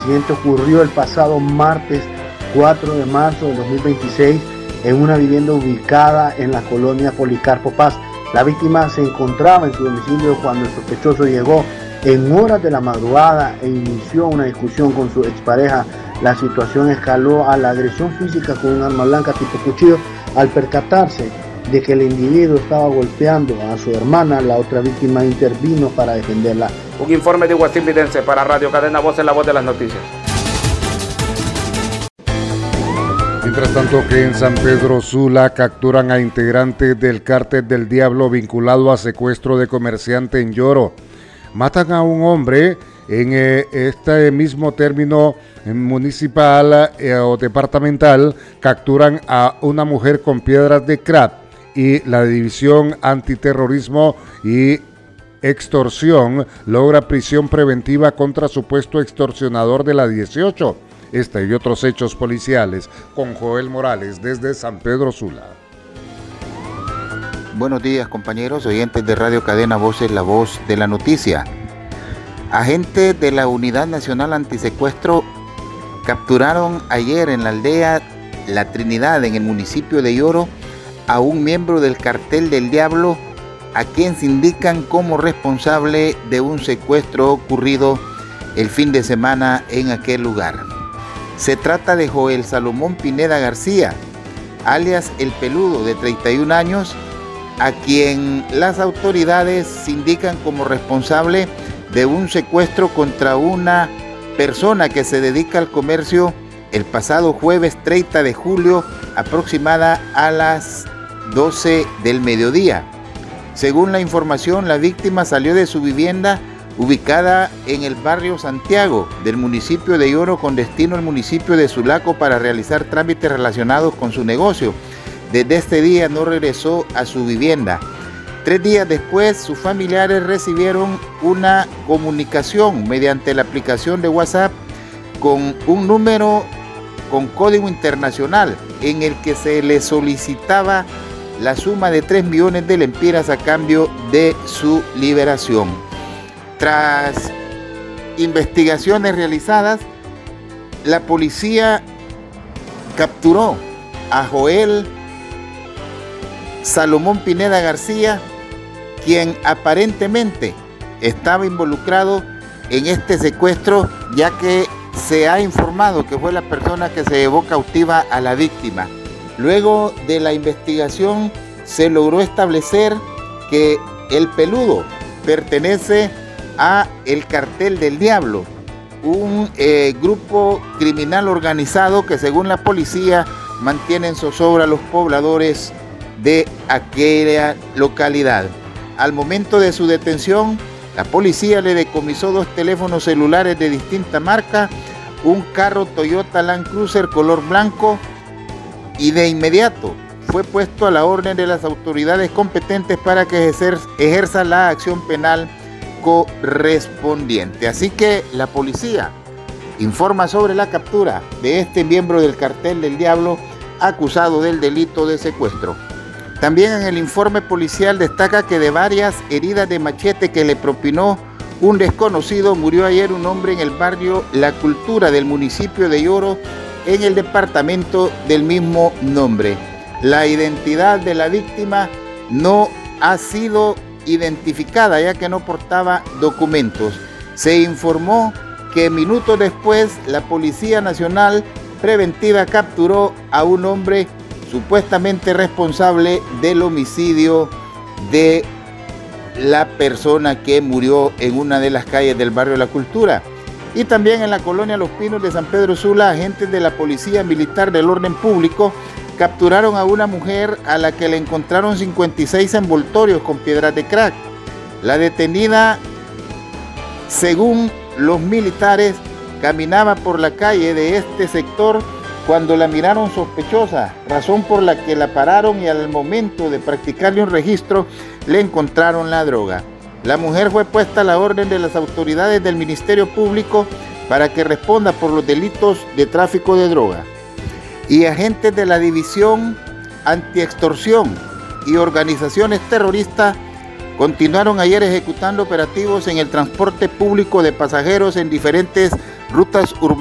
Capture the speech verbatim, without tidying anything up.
El incidente ocurrió el pasado martes cuatro de marzo de dos mil veintiséis en una vivienda ubicada en la colonia Policarpo Paz. La víctima se encontraba en su domicilio cuando el sospechoso llegó en horas de la madrugada e inició una discusión con su expareja. La situación escaló a la agresión física con un arma blanca tipo cuchillo. Al percatarse de que el individuo estaba golpeando a su hermana, la otra víctima intervino para defenderla. Un informe de Guasín Vidense para Radio Cadena Voz en la Voz de las Noticias. Mientras tanto que en San Pedro Sula capturan a integrantes del Cártel del Diablo vinculado a secuestro de comerciante en Yoro. Matan a un hombre en eh, este mismo término municipal eh, o departamental. Capturan a una mujer con piedras de crack y la División Antiterrorismo y Extorsión logra prisión preventiva contra supuesto extorsionador de la dieciocho. Esta y otros hechos policiales con Joel Morales desde San Pedro Sula. Buenos días, compañeros oyentes de Radio Cadena Voces, la voz de la noticia. Agentes de la Unidad Nacional Antisecuestro capturaron ayer en la aldea La Trinidad, en el municipio de Yoro, a un miembro del Cartel del Diablo, a quien se indican como responsable de un secuestro ocurrido el fin de semana en aquel lugar. Se trata de Joel Salomón Pineda García, alias El Peludo, de treinta y un años, a quien las autoridades indican como responsable de un secuestro contra una persona que se dedica al comercio el pasado jueves treinta de julio, aproximada a las doce del mediodía. Según la información, la víctima salió de su vivienda ubicada en el barrio Santiago del municipio de Yoro con destino al municipio de Sulaco para realizar trámites relacionados con su negocio. Desde este día no regresó a su vivienda. Tres días después, sus familiares recibieron una comunicación mediante la aplicación de WhatsApp con un número con código internacional en el que se le solicitaba la suma de tres millones de lempiras a cambio de su liberación. Tras investigaciones realizadas, la policía capturó a Joel Salomón Pineda García, quien aparentemente estaba involucrado en este secuestro, ya que se ha informado que fue la persona que se llevó cautiva a la víctima. Luego de la investigación se logró establecer que El Peludo pertenece a el Cartel del Diablo, un eh, grupo criminal organizado que, según la policía, mantiene en zozobra a los pobladores de aquella localidad. Al momento de su detención, la policía le decomisó dos teléfonos celulares de distinta marca, un carro Toyota Land Cruiser color blanco, y de inmediato fue puesto a la orden de las autoridades competentes para que ejer- ejerza la acción penal correspondiente. Así que la policía informa sobre la captura de este miembro del Cartel del Diablo acusado del delito de secuestro. También en el informe policial destaca que de varias heridas de machete que le propinó un desconocido, murió ayer un hombre en el barrio La Cultura del municipio de Yoro, en el departamento del mismo nombre. La identidad de la víctima no ha sido identificada, ya que no portaba documentos. Se informó que minutos después la Policía Nacional Preventiva capturó a un hombre supuestamente responsable del homicidio de la persona que murió en una de las calles del barrio La Cultura. Y también en la colonia Los Pinos de San Pedro Sula, agentes de la Policía Militar del Orden Público capturaron a una mujer a la que le encontraron cincuenta y seis envoltorios con piedras de crack. La detenida, según los militares, caminaba por la calle de este sector cuando la miraron sospechosa, razón por la que la pararon y al momento de practicarle un registro le encontraron la droga. La mujer fue puesta a la orden de las autoridades del Ministerio Público para que responda por los delitos de tráfico de droga. Y agentes de la División Antiextorsión y organizaciones terroristas continuaron ayer ejecutando operativos en el transporte público de pasajeros en diferentes rutas urbanas